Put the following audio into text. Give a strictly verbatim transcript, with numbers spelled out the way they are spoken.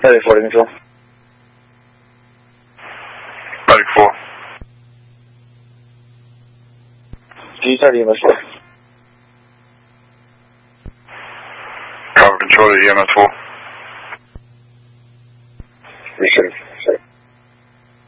Medic four, control. Medic four. Can you start E M S four? Copy, control to E M S four. Research.